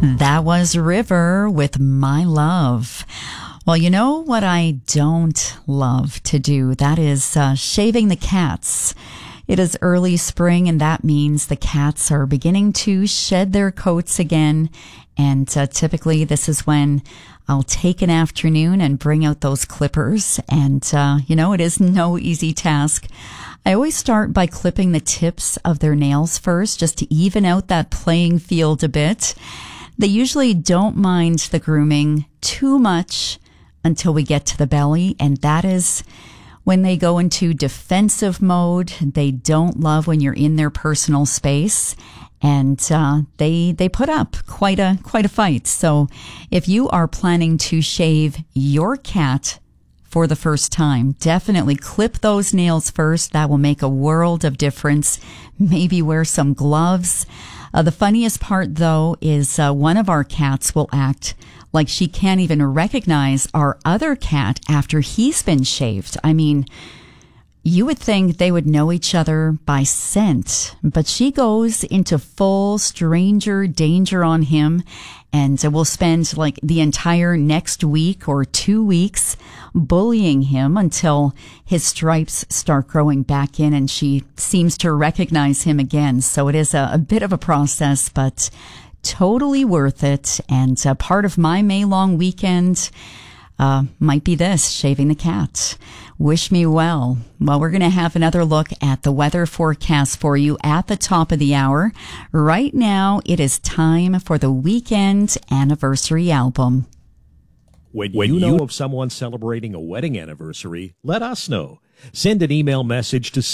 That was River with My Love. Well, you know what I don't love to do? That is shaving the cats. It is early spring, and that means the cats are beginning to shed their coats again. And typically this is when I'll take an afternoon and bring out those clippers. And, it is no easy task. I always start by clipping the tips of their nails first, just to even out that playing field a bit. They usually don't mind the grooming too much until we get to the belly, and that is when they go into defensive mode. They don't love when you're in their personal space, and they put up quite a fight. So if you are planning to shave your cat for the first time, definitely clip those nails first. That will make a world of difference. Maybe wear some gloves. The funniest part, though, is one of our cats will act like she can't even recognize our other cat after he's been shaved. I mean, you would think they would know each other by scent, but she goes into full stranger danger on him, and we'll spend like the entire next week or 2 weeks bullying him until his stripes start growing back in and she seems to recognize him again. So it is a bit of a process, but totally worth it. And part of my May long weekend might be this, shaving the cat. Wish me well. Well, we're going to have another look at the weather forecast for you at the top of the hour. Right now, it is time for the weekend anniversary album. When you know of someone celebrating a wedding anniversary, let us know. Send an email message to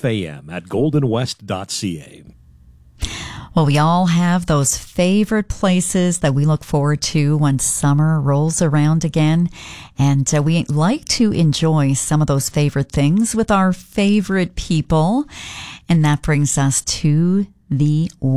cfam@goldenwest.ca. Well, we all have those favorite places that we look forward to when summer rolls around again. And we like to enjoy some of those favorite things with our favorite people. And that brings us to the